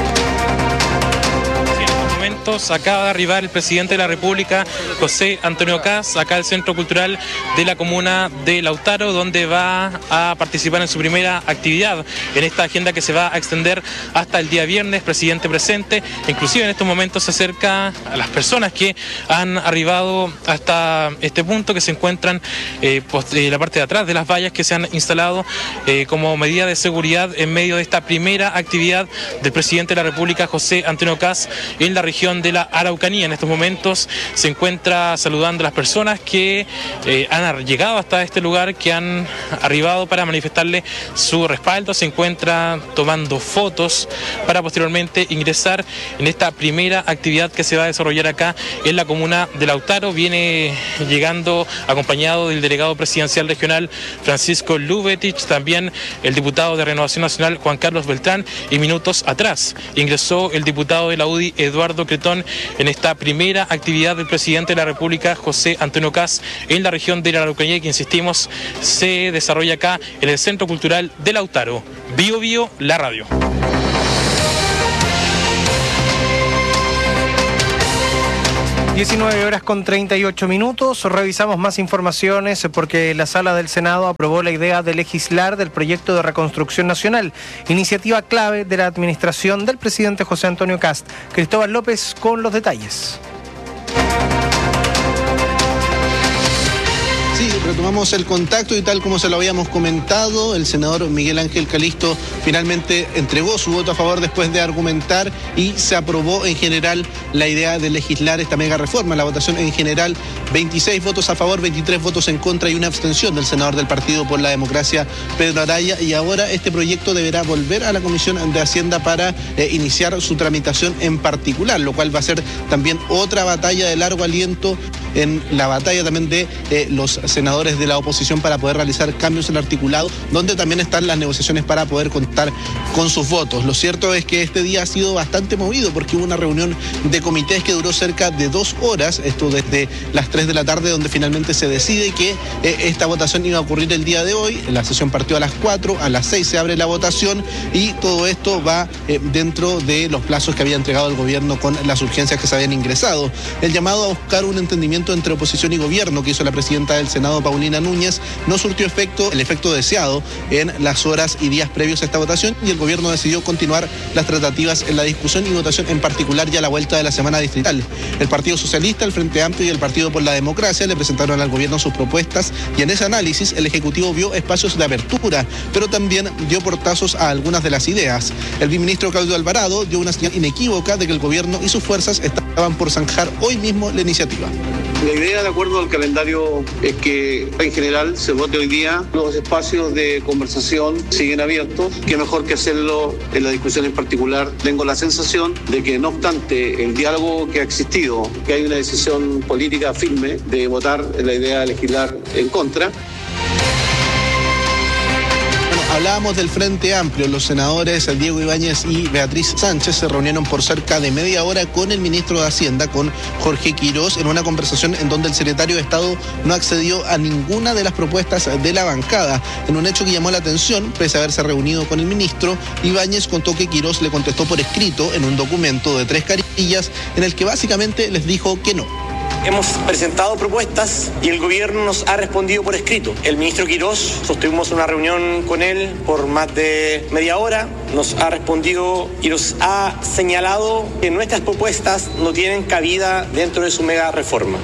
Acaba de arribar el presidente de la República, José Antonio Kast, acá al Centro Cultural de la Comuna de Lautaro, donde va a participar en su primera actividad en esta agenda que se va a extender hasta el día viernes. Presidente presente, inclusive en estos momentos se acerca a las personas que han arribado hasta este punto, que se encuentran eh, post, eh, la parte de atrás de las vallas que se han instalado eh, como medida de seguridad en medio de esta primera actividad del presidente de la República, José Antonio Kast, en la región región de la Araucanía. En estos momentos se encuentra saludando a las personas que eh, han llegado hasta este lugar, que han arribado para manifestarle su respaldo. Se encuentra tomando fotos para posteriormente ingresar en esta primera actividad que se va a desarrollar acá en la comuna de Lautaro. Viene llegando acompañado del delegado presidencial regional Francisco Lubetich, también el diputado de Renovación Nacional Juan Carlos Beltrán, y minutos atrás ingresó el diputado de la U D I Eduardo Cretón en esta primera actividad del presidente de la República José Antonio Kast en la región de la Araucanía, que insistimos se desarrolla acá en el Centro Cultural de Lautaro. Bio Bio, la radio. diecinueve horas con treinta y ocho minutos. Revisamos más informaciones porque la Sala del Senado aprobó la idea de legislar del proyecto de reconstrucción nacional, iniciativa clave de la administración del presidente José Antonio Kast. Cristóbal López con los detalles. Sí, retomamos el contacto y tal como se lo habíamos comentado, el senador Miguel Ángel Calisto finalmente entregó su voto a favor después de argumentar y se aprobó en general la idea de legislar esta mega reforma. La votación en general, veintiséis votos a favor, veintitrés votos en contra y una abstención del senador del Partido por la Democracia, Pedro Araya, y ahora este proyecto deberá volver a la Comisión de Hacienda para eh, iniciar su tramitación en particular, lo cual va a ser también otra batalla de largo aliento en la batalla también de eh, los senadores de la oposición para poder realizar cambios en el articulado, donde también están las negociaciones para poder contar con sus votos. Lo cierto es que este día ha sido bastante movido porque hubo una reunión de comités que duró cerca de dos horas, esto desde las tres de la tarde, donde finalmente se decide que eh, esta votación iba a ocurrir el día de hoy. La sesión partió a las cuatro, a las seis se abre la votación y todo esto va eh, dentro de los plazos que había entregado el gobierno con las urgencias que se habían ingresado. El llamado a buscar un entendimiento entre oposición y gobierno que hizo la presidenta del Senado, Paulina Núñez, no surtió efecto, el efecto deseado en las horas y días previos a esta votación, y el gobierno decidió continuar las tratativas en la discusión y votación en particular ya a la vuelta de la semana distrital. El Partido Socialista, el Frente Amplio y el Partido por la Democracia le presentaron al gobierno sus propuestas y en ese análisis el Ejecutivo vio espacios de apertura, pero también dio portazos a algunas de las ideas. El viceministro Claudio Alvarado dio una señal inequívoca de que el gobierno y sus fuerzas estaban por zanjar hoy mismo la iniciativa. La idea, de acuerdo al calendario, es que en general se vote hoy día. Los espacios de conversación siguen abiertos. Qué mejor que hacerlo en la discusión en particular. Tengo la sensación de que, no obstante el diálogo que ha existido, que hay una decisión política firme de votar la idea de legislar en contra. Hablábamos del Frente Amplio. Los senadores Diego Ibáñez y Beatriz Sánchez se reunieron por cerca de media hora con el ministro de Hacienda, con Jorge Quirós, en una conversación en donde el secretario de Estado no accedió a ninguna de las propuestas de la bancada. En un hecho que llamó la atención, pese a haberse reunido con el ministro, Ibáñez contó que Quirós le contestó por escrito en un documento de tres carillas en el que básicamente les dijo que no. Hemos presentado propuestas y el gobierno nos ha respondido por escrito. El ministro Quirós, sostuvimos una reunión con él por más de media hora, nos ha respondido y nos ha señalado que nuestras propuestas no tienen cabida dentro de su mega reforma.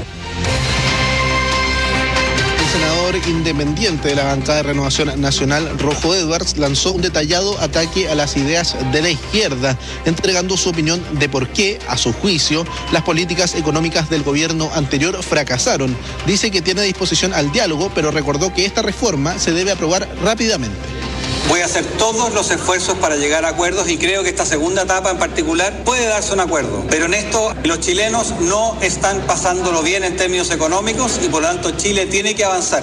El senador independiente de la bancada de Renovación Nacional, Rojo Edwards, lanzó un detallado ataque a las ideas de la izquierda, entregando su opinión de por qué, a su juicio, las políticas económicas del gobierno anterior fracasaron. Dice que tiene disposición al diálogo, pero recordó que esta reforma se debe aprobar rápidamente. Voy a hacer todos los esfuerzos para llegar a acuerdos y creo que esta segunda etapa en particular puede darse un acuerdo. Pero en esto los chilenos no están pasándolo bien en términos económicos y por lo tanto Chile tiene que avanzar.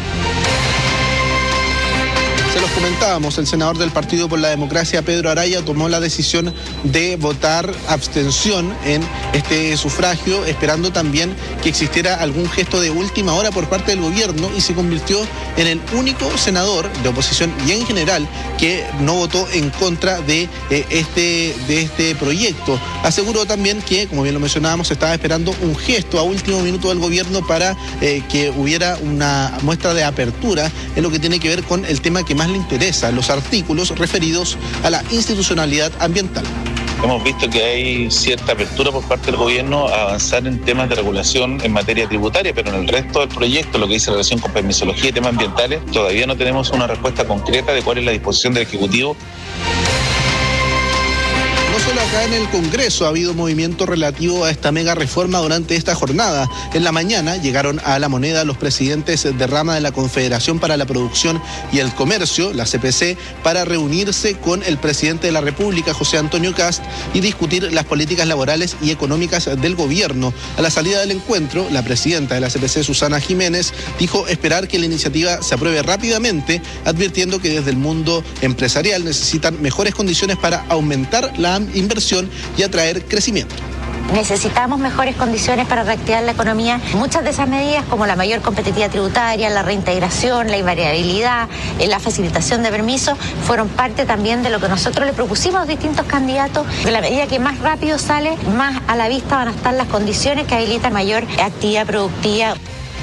Se los comentábamos, el senador del Partido por la Democracia, Pedro Araya, tomó la decisión de votar abstención en este sufragio, esperando también que existiera algún gesto de última hora por parte del gobierno, y se convirtió en el único senador de oposición y en general que no votó en contra de, eh, este, de este proyecto. Aseguró también que, como bien lo mencionábamos, estaba esperando un gesto a último minuto del gobierno para eh, que hubiera una muestra de apertura en lo que tiene que ver con el tema que más le interesa, los artículos referidos a la institucionalidad ambiental. Hemos visto que hay cierta apertura por parte del gobierno a avanzar en temas de regulación en materia tributaria, pero en el resto del proyecto, lo que dice relación con permisología y temas ambientales, todavía no tenemos una respuesta concreta de cuál es la disposición del Ejecutivo. No solo acá en el Congreso ha habido movimiento relativo a esta mega reforma durante esta jornada. En la mañana llegaron a La Moneda los presidentes de rama de la Confederación para la Producción y el Comercio, la C P C, para reunirse con el presidente de la República, José Antonio Kast, y discutir las políticas laborales y económicas del gobierno. A la salida del encuentro, la presidenta de la C P C, Susana Jiménez, dijo esperar que la iniciativa se apruebe rápidamente, advirtiendo que desde el mundo empresarial necesitan mejores condiciones para aumentar la inversión y atraer crecimiento. Necesitamos mejores condiciones para reactivar la economía. Muchas de esas medidas, como la mayor competitividad tributaria, la reintegración, la invariabilidad, la facilitación de permisos, fueron parte también de lo que nosotros le propusimos a los distintos candidatos. En la medida que más rápido sale, más a la vista van a estar las condiciones que habilitan mayor actividad productiva.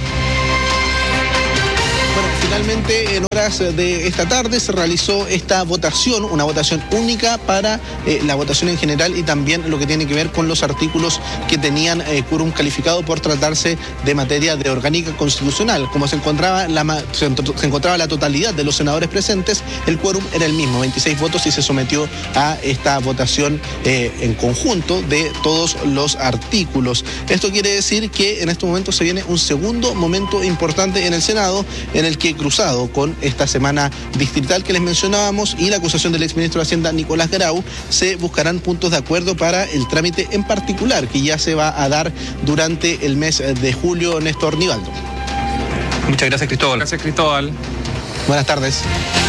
Finalmente, en horas de esta tarde se realizó esta votación, una votación única para eh, la votación en general y también lo que tiene que ver con los artículos que tenían eh, quórum calificado por tratarse de materia de orgánica constitucional. Como se encontraba, la, se, se encontraba la totalidad de los senadores presentes, el quórum era el mismo, veintiséis votos, y se sometió a esta votación eh, en conjunto de todos los artículos. Esto quiere decir que en este momento se viene un segundo momento importante en el Senado, en el que, cruzado con esta semana distrital que les mencionábamos y la acusación del exministro de Hacienda Nicolás Grau, se buscarán puntos de acuerdo para el trámite en particular que ya se va a dar durante el mes de julio. Néstor Nivaldo. Muchas gracias, Cristóbal. Gracias, Cristóbal. Buenas tardes.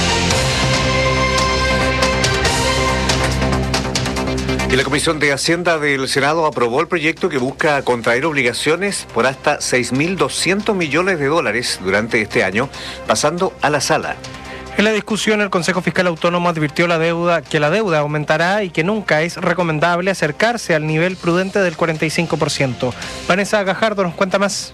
Y la Comisión de Hacienda del Senado aprobó el proyecto que busca contraer obligaciones por hasta seis mil doscientos millones de dólares durante este año, pasando a la sala. En la discusión, el Consejo Fiscal Autónomo advirtió la deuda, que la deuda aumentará y que nunca es recomendable acercarse al nivel prudente del cuarenta y cinco por ciento. Vanessa Gajardo nos cuenta más.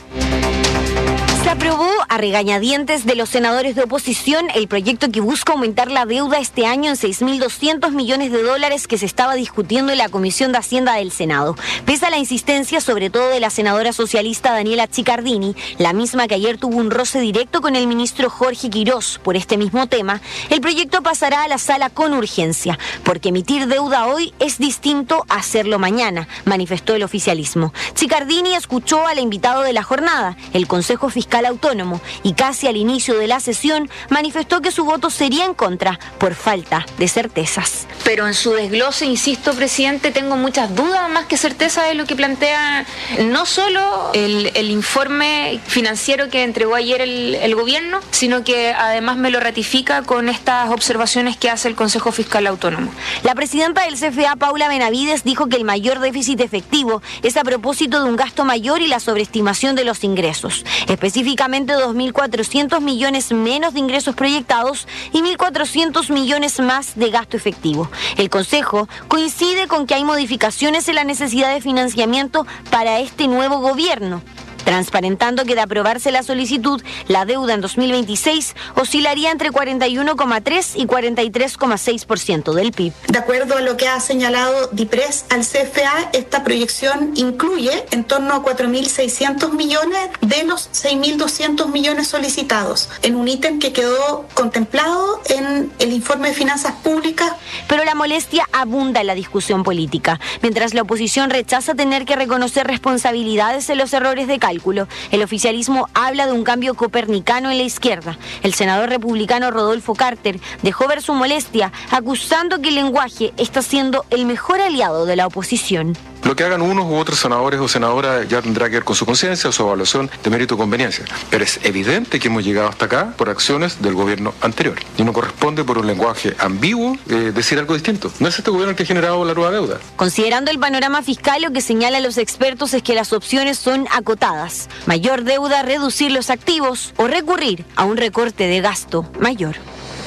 Se aprobó a regañadientes de los senadores de oposición el proyecto que busca aumentar la deuda este año en seis mil doscientos millones de dólares que se estaba discutiendo en la Comisión de Hacienda del Senado. Pese a la insistencia sobre todo de la senadora socialista Daniela Chiccardini, la misma que ayer tuvo un roce directo con el ministro Jorge Quirós por este mismo tema, el proyecto pasará a la sala con urgencia, porque emitir deuda hoy es distinto a hacerlo mañana, manifestó el oficialismo. Chiccardini escuchó al invitado de la jornada, el Consejo Fiscal Autónomo, y casi al inicio de la sesión manifestó que su voto sería en contra por falta de certezas. Pero en su desglose, insisto, presidente, tengo muchas dudas más que certeza de lo que plantea no solo el, el informe financiero que entregó ayer el, el gobierno, sino que además me lo ratifica con estas observaciones que hace el Consejo Fiscal Autónomo. La presidenta del C F A, Paula Benavides, dijo que el mayor déficit efectivo es a propósito de un gasto mayor y la sobreestimación de los ingresos. Específicamente dos mil cuatrocientos millones menos de ingresos proyectados y mil cuatrocientos millones más de gasto efectivo. El Consejo coincide con que hay modificaciones en la necesidad de financiamiento para este nuevo gobierno, transparentando que de aprobarse la solicitud, la deuda en dos mil veintiséis oscilaría entre cuarenta y uno coma tres y cuarenta y tres coma seis por ciento del P I B. De acuerdo a lo que ha señalado DIPRES al C F A, esta proyección incluye en torno a cuatro mil seiscientos millones de los seis mil doscientos millones solicitados, en un ítem que quedó contemplado en el informe de finanzas públicas. Pero la molestia abunda en la discusión política. Mientras la oposición rechaza tener que reconocer responsabilidades en los errores de cálculo, el oficialismo habla de un cambio copernicano en la izquierda. El senador republicano Rodolfo Carter dejó ver su molestia, acusando que el lenguaje está siendo el mejor aliado de la oposición. Lo que hagan unos u otros senadores o senadoras ya tendrá que ver con su conciencia o su evaluación de mérito y conveniencia. Pero es evidente que hemos llegado hasta acá por acciones del gobierno anterior. Y no corresponde por un lenguaje ambiguo eh, decir algo distinto. No es este gobierno el que ha generado la nueva deuda. Considerando el panorama fiscal, lo que señalan los expertos es que las opciones son acotadas. Mayor deuda, reducir los activos o recurrir a un recorte de gasto mayor.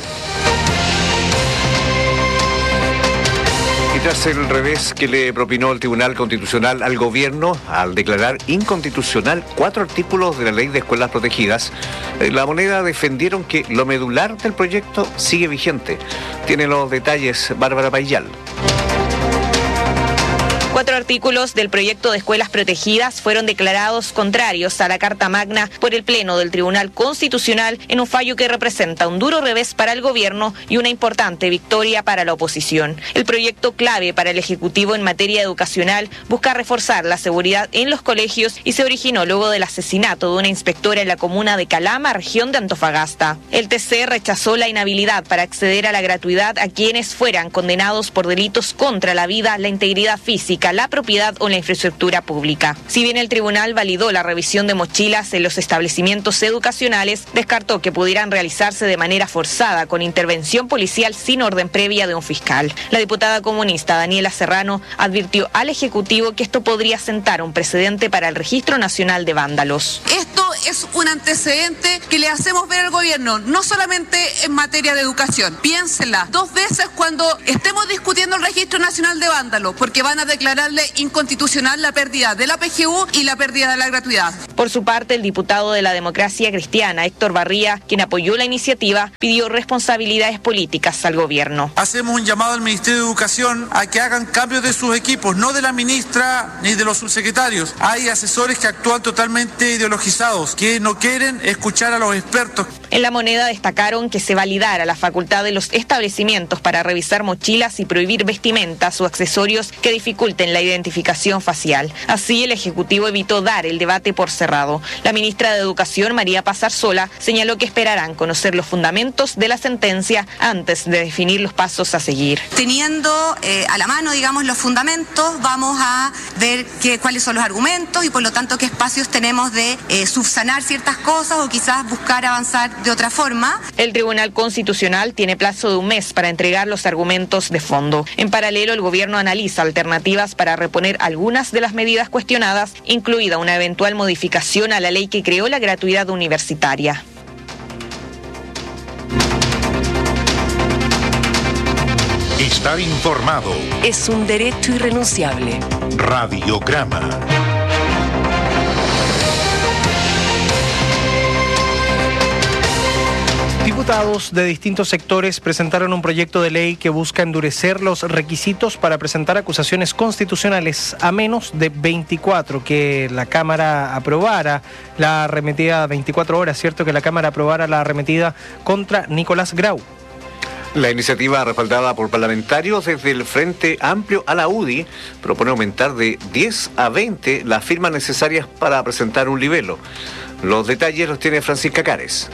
Y tras el revés que le propinó el Tribunal Constitucional al gobierno al declarar inconstitucional cuatro artículos de la Ley de Escuelas Protegidas, La Moneda defendieron que lo medular del proyecto sigue vigente. Tiene los detalles Bárbara Payal. Cuatro artículos del proyecto de escuelas protegidas fueron declarados contrarios a la Carta Magna por el Pleno del Tribunal Constitucional en un fallo que representa un duro revés para el gobierno y una importante victoria para la oposición. El proyecto clave para el Ejecutivo en materia educacional busca reforzar la seguridad en los colegios y se originó luego del asesinato de una inspectora en la comuna de Calama, región de Antofagasta. El T C rechazó la inhabilidad para acceder a la gratuidad a quienes fueran condenados por delitos contra la vida, la integridad física, la propiedad o la infraestructura pública. Si bien el tribunal validó la revisión de mochilas en los establecimientos educacionales, descartó que pudieran realizarse de manera forzada con intervención policial sin orden previa de un fiscal. La diputada comunista Daniela Serrano advirtió al Ejecutivo que esto podría sentar un precedente para el Registro Nacional de Vándalos. Esto es un antecedente que le hacemos ver al gobierno, no solamente en materia de educación. Piénsenla dos veces cuando estemos discutiendo el Registro Nacional de Vándalos, porque van a declararle inconstitucional la pérdida de la P G U y la pérdida de la gratuidad. Por su parte, el diputado de la Democracia Cristiana, Héctor Barría, quien apoyó la iniciativa, pidió responsabilidades políticas al gobierno. Hacemos un llamado al Ministerio de Educación a que hagan cambios de sus equipos, no de la ministra ni de los subsecretarios. Hay asesores que actúan totalmente ideologizados, que no quieren escuchar a los expertos. En La Moneda destacaron que se validara la facultad de los establecimientos para revisar mochilas y prohibir vestimentas o accesorios que dificulten la identificación facial. Así, el Ejecutivo evitó dar el debate por cerrado. La ministra de Educación, María Paz Arzola, señaló que esperarán conocer los fundamentos de la sentencia antes de definir los pasos a seguir. Teniendo eh, a la mano, digamos, los fundamentos, vamos a ver qué, cuáles son los argumentos y por lo tanto qué espacios tenemos de eh, subsanar ciertas cosas o quizás buscar avanzar de otra forma. El Tribunal Constitucional tiene plazo de un mes para entregar los argumentos de fondo. En paralelo, el gobierno analiza alternativas para reponer algunas de las medidas cuestionadas, incluida una eventual modificación a la ley que creó la gratuidad universitaria. Estar informado es un derecho irrenunciable. Radiograma. Diputados de distintos sectores presentaron un proyecto de ley que busca endurecer los requisitos para presentar acusaciones constitucionales a menos de veinticuatro, que la Cámara aprobara la arremetida, veinticuatro horas, ¿cierto? Que la Cámara aprobara la arremetida contra Nicolás Grau. La iniciativa, respaldada por parlamentarios desde el Frente Amplio a la U D I, propone aumentar de diez a veinte las firmas necesarias para presentar un libelo. Los detalles los tiene Francisca Cares.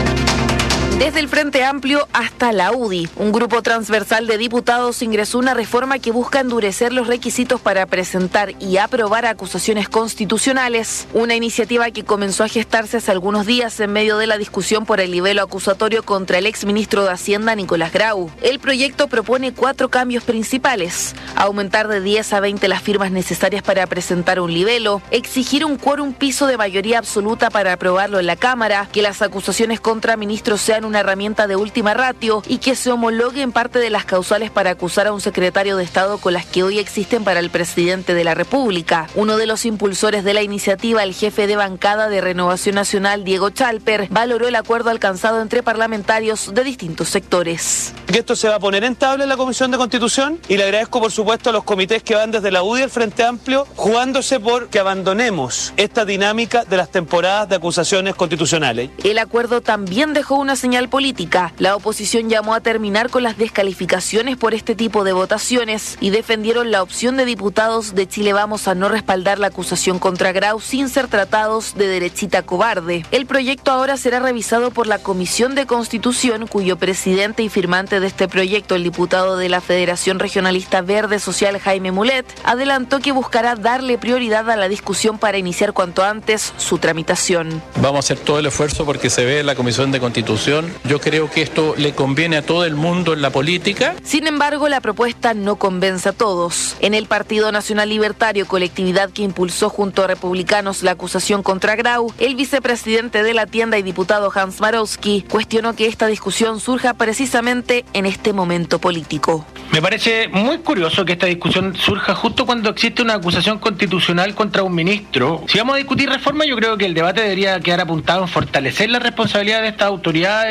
Desde el Frente Amplio hasta la U D I, un grupo transversal de diputados ingresó una reforma que busca endurecer los requisitos para presentar y aprobar acusaciones constitucionales, una iniciativa que comenzó a gestarse hace algunos días en medio de la discusión por el libelo acusatorio contra el exministro de Hacienda Nicolás Grau. El proyecto propone cuatro cambios principales: aumentar de diez a veinte las firmas necesarias para presentar un libelo, exigir un quórum piso de mayoría absoluta para aprobarlo en la Cámara, que las acusaciones contra ministros sean una herramienta de última ratio y que se homologuen parte de las causales para acusar a un secretario de Estado con las que hoy existen para el presidente de la República. Uno de los impulsores de la iniciativa, el jefe de bancada de Renovación Nacional, Diego Chalper, valoró el acuerdo alcanzado entre parlamentarios de distintos sectores. Que esto se va a poner en tabla en la Comisión de Constitución y le agradezco por supuesto a los comités que van desde la U D I al Frente Amplio jugándose por que abandonemos esta dinámica de las temporadas de acusaciones constitucionales. El acuerdo también dejó una señal política. La oposición llamó a terminar con las descalificaciones por este tipo de votaciones y defendieron la opción de diputados de Chile Vamos a no respaldar la acusación contra Grau sin ser tratados de derechita cobarde. El proyecto ahora será revisado por la Comisión de Constitución, cuyo presidente y firmante de este proyecto, el diputado de la Federación Regionalista Verde Social Jaime Mulet, adelantó que buscará darle prioridad a la discusión para iniciar cuanto antes su tramitación. Vamos a hacer todo el esfuerzo porque se ve en la Comisión de Constitución. Yo creo que esto le conviene a todo el mundo en la política. Sin embargo, la propuesta no convence a todos. En el Partido Nacional Libertario, colectividad que impulsó junto a republicanos la acusación contra Grau, el vicepresidente de la tienda y diputado Hans Marowski cuestionó que esta discusión surja precisamente en este momento político. Me parece muy curioso que esta discusión surja justo cuando existe una acusación constitucional contra un ministro. Si vamos a discutir reforma, yo creo que el debate debería quedar apuntado en fortalecer la responsabilidad de estas autoridades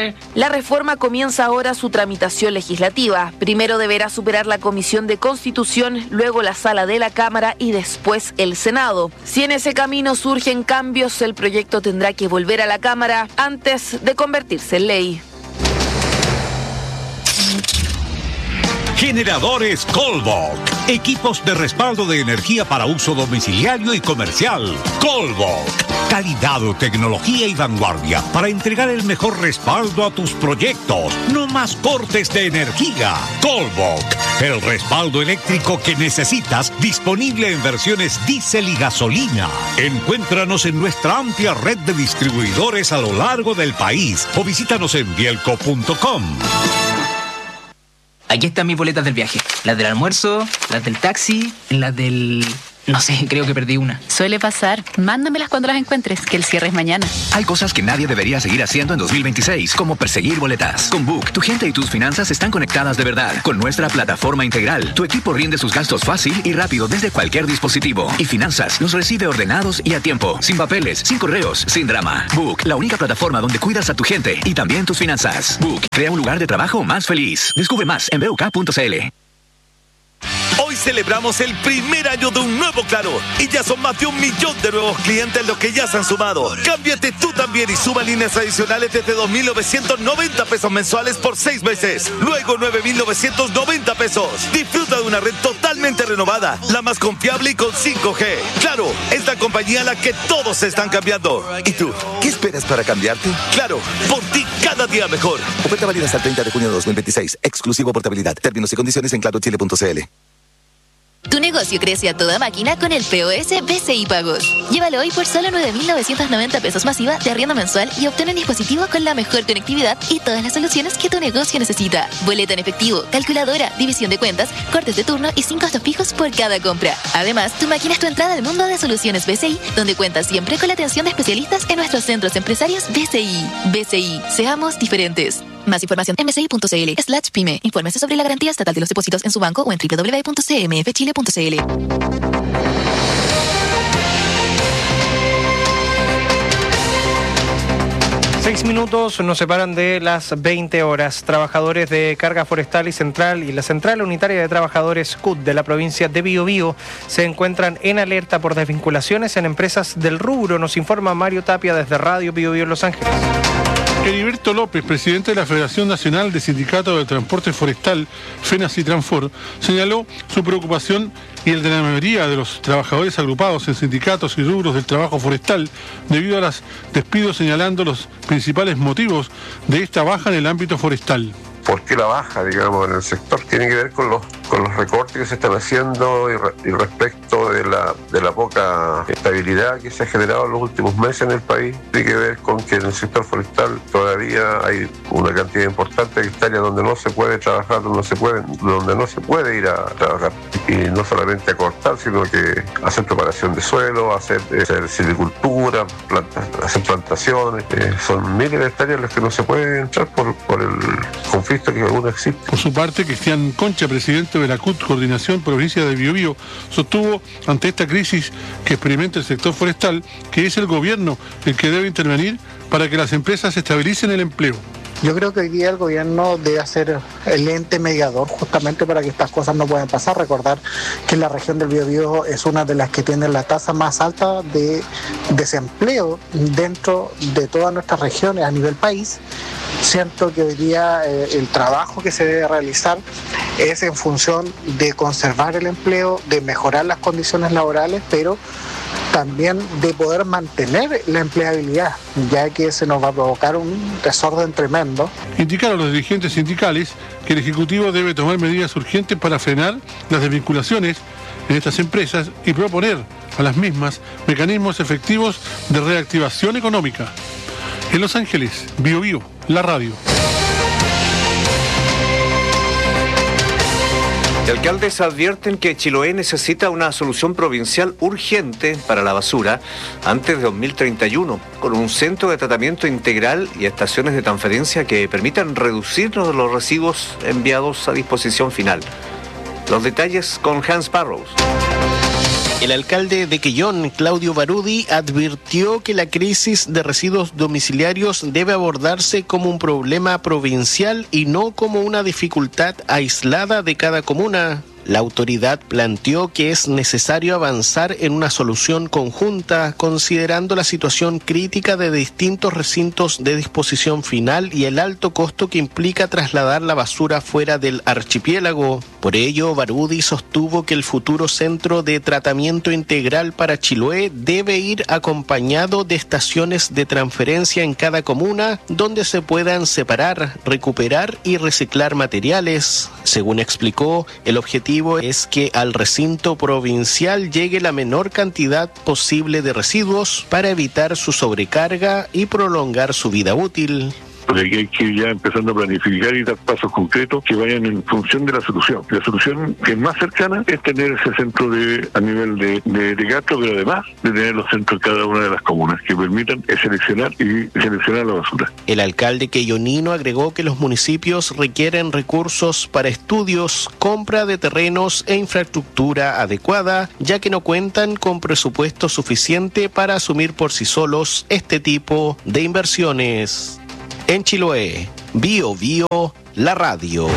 Entonces, la reforma comienza ahora su tramitación legislativa. Primero deberá superar la Comisión de Constitución, luego la Sala de la Cámara y después el Senado. Si en ese camino surgen cambios, el proyecto tendrá que volver a la Cámara antes de convertirse en ley. Generadores Colbok. Equipos de respaldo de energía para uso domiciliario y comercial. Colbok. Calidad, tecnología y vanguardia para entregar el mejor respaldo a tus proyectos. No más cortes de energía. Colbok. El respaldo eléctrico que necesitas, disponible en versiones diésel y gasolina. Encuéntranos en nuestra amplia red de distribuidores a lo largo del país o visítanos en bielco punto com. Aquí están mis boletas del viaje. Las del almuerzo, las del taxi, las del... No sé, creo que perdí una. Suele pasar. Mándamelas cuando las encuentres, que el cierre es mañana. Hay cosas que nadie debería seguir haciendo en dos mil veintiséis, como perseguir boletas. Con Book, tu gente y tus finanzas están conectadas de verdad. Con nuestra plataforma integral, tu equipo rinde sus gastos fácil y rápido desde cualquier dispositivo. Y Finanzas los recibe ordenados y a tiempo. Sin papeles, sin correos, sin drama. Book, la única plataforma donde cuidas a tu gente y también tus finanzas. Book, crea un lugar de trabajo más feliz. Descubre más en b u k punto c l. Hoy celebramos el primer año de un nuevo Claro y ya son más de un millón de nuevos clientes los que ya se han sumado. Cámbiate tú también y suma líneas adicionales desde dos mil novecientos noventa pesos mensuales por seis meses. Luego nueve mil novecientos noventa pesos. Disfruta de una red totalmente renovada, la más confiable y con cinco G. Claro, es la compañía a la que todos se están cambiando. ¿Y tú? ¿Qué esperas para cambiarte? Claro, por ti cada día mejor. Oferta válida hasta el treinta de junio de dos mil veintiséis. Exclusivo portabilidad. Términos y condiciones en claro chile punto c l. Tu negocio crece a toda máquina con el P O S B C I Pagos. Llévalo hoy por solo nueve mil novecientos noventa pesos masiva de arriendo mensual y obtén un dispositivo con la mejor conectividad y todas las soluciones que tu negocio necesita. Boleta en efectivo, calculadora, división de cuentas, cortes de turno y sin costos fijos por cada compra. Además, tu máquina es tu entrada al mundo de soluciones B C I, donde cuentas siempre con la atención de especialistas en nuestros centros empresarios B C I. B C I, seamos diferentes. Más información en bci punto c l slash pyme. Infórmese sobre la garantía estatal de los depósitos en su banco o en w w w punto c m f chile punto c l. Seis minutos nos separan de las veinte horas. Trabajadores de Carga Forestal y Central y la Central Unitaria de Trabajadores C U T de la provincia de Biobío se encuentran en alerta por desvinculaciones en empresas del rubro. Nos informa Mario Tapia desde Radio Biobío Los Ángeles. Heriberto López, presidente de la Federación Nacional de Sindicatos de Transporte Forestal, FENAS y Transfor, señaló su preocupación y el de la mayoría de los trabajadores agrupados en sindicatos y rubros del trabajo forestal debido a los despidos, señalando los principales motivos de esta baja en el ámbito forestal. ¿Por qué la baja, digamos, en el sector? Tiene que ver con los, con los recortes que se están haciendo y, re, y respecto de la, de la poca estabilidad que se ha generado en los últimos meses en el país. Tiene que ver con que en el sector forestal todavía hay una cantidad importante de hectáreas donde no se puede trabajar, donde no se puede, donde no se puede ir a trabajar. Y no solamente a cortar, sino que hacer preparación de suelo, hacer, hacer silvicultura, planta, hacer plantaciones. Eh, son miles de hectáreas las que no se pueden entrar por, por el conflicto que aún existe. Por su parte, Cristian Concha, presidente de la C U T Coordinación Provincia de Biobío, sostuvo ante esta crisis que experimenta el sector forestal que es el gobierno el que debe intervenir para que las empresas estabilicen el empleo. Yo creo que hoy día el gobierno debe ser el ente mediador justamente para que estas cosas no puedan pasar. Recordar que la región del Biobío es una de las que tiene la tasa más alta de desempleo dentro de todas nuestras regiones a nivel país. Siento que hoy día eh, el trabajo que se debe realizar es en función de conservar el empleo, de mejorar las condiciones laborales, pero también de poder mantener la empleabilidad, ya que se nos va a provocar un desorden tremendo. Indicaron los dirigentes sindicales que el Ejecutivo debe tomar medidas urgentes para frenar las desvinculaciones en estas empresas y proponer a las mismas mecanismos efectivos de reactivación económica. En Los Ángeles, Biobío, la radio. Alcaldes advierten que Chiloé necesita una solución provincial urgente para la basura antes de dos mil treinta y uno, con un centro de tratamiento integral y estaciones de transferencia que permitan reducir los residuos enviados a disposición final. Los detalles con Hans Parrows. El alcalde de Quellón, Claudio Barudi, advirtió que la crisis de residuos domiciliarios debe abordarse como un problema provincial y no como una dificultad aislada de cada comuna. La autoridad planteó que es necesario avanzar en una solución conjunta, considerando la situación crítica de distintos recintos de disposición final y el alto costo que implica trasladar la basura fuera del archipiélago. Por ello, Barudi sostuvo que el futuro centro de tratamiento integral para Chiloé debe ir acompañado de estaciones de transferencia en cada comuna, donde se puedan separar, recuperar y reciclar materiales. Según explicó, el objetivo es que al recinto provincial llegue la menor cantidad posible de residuos para evitar su sobrecarga y prolongar su vida útil. Porque aquí hay que ir ya empezando a planificar y dar pasos concretos que vayan en función de la solución. La solución que es más cercana es tener ese centro de a nivel de, de, de gasto, pero además de tener los centros en cada una de las comunas que permitan seleccionar y seleccionar la basura. El alcalde quellonino agregó que los municipios requieren recursos para estudios, compra de terrenos e infraestructura adecuada, ya que no cuentan con presupuesto suficiente para asumir por sí solos este tipo de inversiones. En Chiloé, Bio Bio, la radio.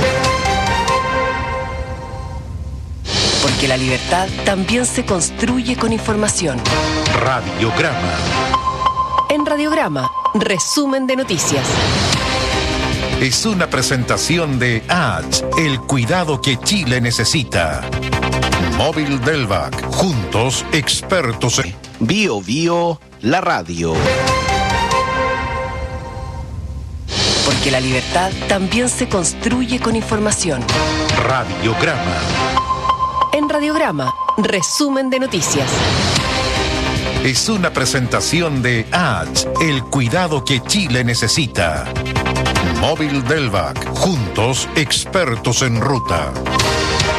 Porque la libertad también se construye con información. Radiograma. En Radiograma, resumen de noticias. Es una presentación de A H, el cuidado que Chile necesita. Móvil Delvac, juntos expertos en... Bio Bio, la radio. Porque la libertad también se construye con información. Radiograma. En Radiograma, resumen de noticias. Es una presentación de A H, el cuidado que Chile necesita. Móvil Delvac, juntos expertos en ruta.